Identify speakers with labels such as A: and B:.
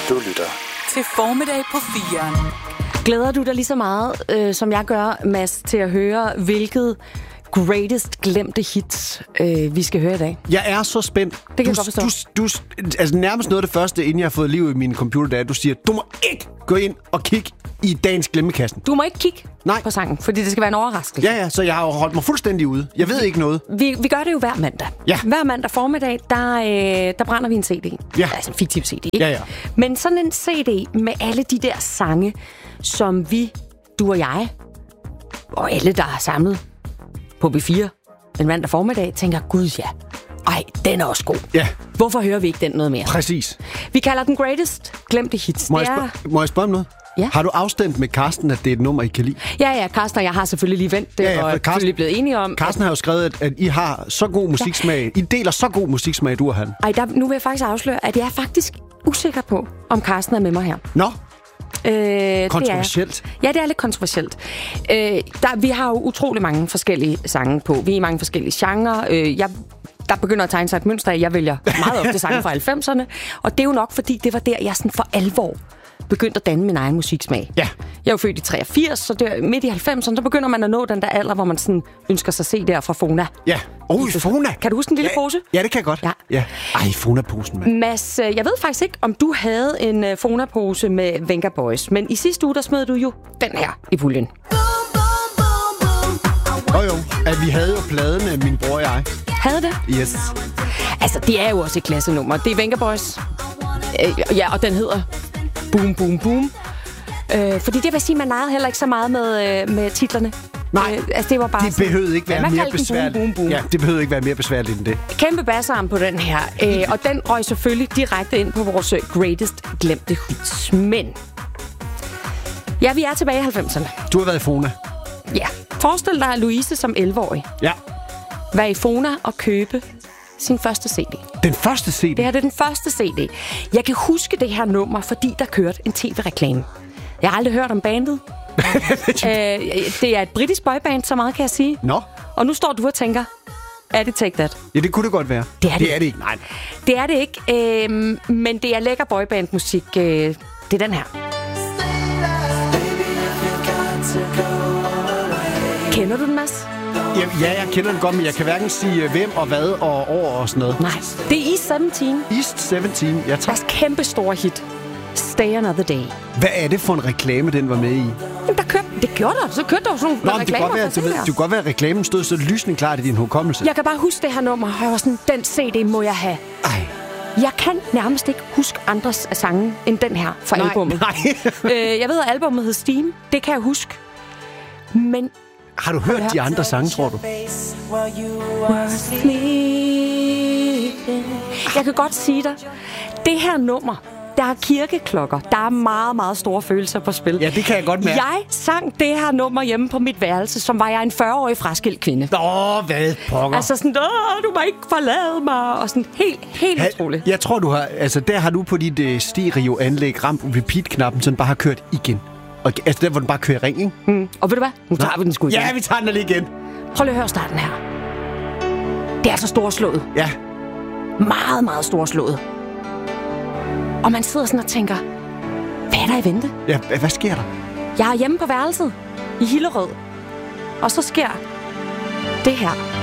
A: Du lytter
B: til Formiddag på 4'eren.
C: Glæder du dig lige så meget, som jeg gør, Mads, til at høre, hvilket greatest glemte hits vi skal høre i dag?
D: Jeg er så spændt.
C: Det kan jeg godt forstå.
D: Du, altså nærmest noget af det første, inden jeg har fået liv i min computer, det er, at du siger, du må ikke gå ind og kigge i dagens glemmekassen.
C: Du må ikke kigge på sangen, fordi det skal være en overraskelse.
D: Ja, så jeg har jo holdt mig fuldstændig ude. Jeg ved ikke noget.
C: Vi gør det jo hver mandag.
D: Ja.
C: Hver mandag formiddag, der brænder vi en CD.
D: Ja.
C: Altså en fiktiv CD, ikke?
D: Ja.
C: Men sådan en CD med alle de der sange, som du og jeg, og alle, der er samlet på B4 en mandag formiddag, tænker, gud ja, ej, den er også god.
D: Ja.
C: Hvorfor hører vi ikke den noget mere?
D: Præcis.
C: Vi kalder den greatest glemte hits.
D: Må jeg spørge om noget?
C: Ja.
D: Har du afstemt med Karsten, at det er et nummer, I kan lide?
C: Ja, Karsten og jeg har selvfølgelig lige vendt det, og er selvfølgelig blevet enige om...
D: Karsten har jo skrevet, at I har så god musiksmag. I deler så god musiksmag, du og han.
C: Nu vil jeg faktisk afsløre, at jeg er faktisk usikker på, om Karsten er med mig her.
D: Nå? Kontroversielt.
C: Ja, det er lidt kontroversielt. Vi har jo utrolig mange forskellige sange på. Vi er i mange forskellige genrer. Der begynder at tegne sig et mønster af, jeg vælger meget ofte sange fra 90'erne. Og det er jo nok, fordi det var der, jeg sådan for alvor begyndte at danne min egen musiksmag.
D: Ja.
C: Jeg er jo født i 83, så der, midt i 90'erne, der begynder man at nå den der alder, hvor man sådan ønsker sig at se der fra Fona.
D: Ja. Fona.
C: Kan du huske den lille pose?
D: Ja, det kan jeg godt.
C: Ja.
D: Ej, Fona-posen, mand.
C: Mads, jeg ved faktisk ikke, om du havde en Fona-pose med Venga Boys, men i sidste uge, der smed du jo den her i puljen.
D: Jo, at vi havde jo pladen af min bror og jeg.
C: Havde det?
D: Yes.
C: Altså, det er jo også et klassenummer. Det er Venga Boys. Ja, og den hedder Boom Boom Boom. Fordi det vil sige, man legede heller ikke så meget med titlerne.
D: Nej,
C: altså, det var bare
D: det behøvede ikke være mere besværligt.
C: Boom, boom, boom.
D: Ja, det behøvede ikke være mere besværligt end det.
C: Kæmpe bassarm på den her. Og den røg selvfølgelig direkte ind på vores greatest glemte hits. Men ja, vi er tilbage i 90'erne.
D: Du har været i Fona.
C: Ja. Forestil dig Louise som 11-årig.
D: Ja.
C: Være i Fona og købe sin første CD.
D: Den første CD?
C: Det her det er den første CD. Jeg kan huske det her nummer, fordi der kørte en tv-reklame. Jeg har aldrig hørt om bandet. Det er et britisk boyband, så meget kan jeg sige.
D: Nå.
C: Og nu står du og tænker, er det Take That?
D: Ja, det kunne det godt være.
C: Det er det
D: ikke. Nej.
C: Det er det ikke, men det er lækker boyband-musik. Det er den her. Kender du den, Mads?
D: Ja, jeg kender den godt, men jeg kan hverken sige hvem og hvad og over og sådan noget.
C: Nej, det er East 17.
D: East 17, ja tak.
C: Deres kæmpe store hit. Stay Another Day.
D: Hvad er det for en reklame, den var med i?
C: Det gjorde der. Så kørte der jo sådan nogle reklamer.
D: Det kunne godt være, at reklamen stod så lysende klart i din hukommelse.
C: Jeg kan bare huske det her nummer, og jeg var sådan, den CD må jeg have.
D: Ej.
C: Jeg kan nærmest ikke huske andres sange end den her fra albummet.
D: Nej.
C: Jeg ved, at albummet hed Steam. Det kan jeg huske. Men
D: har du hørt de andre sange, tror du?
C: Jeg kan godt sige dig, det her nummer, der er kirkeklokker. Der er meget, meget store følelser på spil.
D: Ja, det kan jeg godt mærke.
C: Jeg sang det her nummer hjemme på mit værelse, som var jeg en 40-årig fraskilt kvinde.
D: Hvad pokker?
C: Altså sådan, du må ikke forlade mig. Og sådan helt utroligt.
D: Jeg tror, du har, altså der har du på dit stereoanlæg ramt repeat-knappen, så den bare har kørt igen. Og, altså der, hvor den bare kører ring, ikke?
C: Og ved du hvad? Nu tager vi den sgu igen.
D: Ja, vi tager den lige igen.
C: Prøv lige at høre starten her. Det er altså storslået.
D: Ja.
C: Meget, meget storslået. Og man sidder sådan og tænker, hvad er der i vente?
D: Ja, hvad sker der?
C: Jeg er hjemme på værelset i Hillerød. Og så sker det her.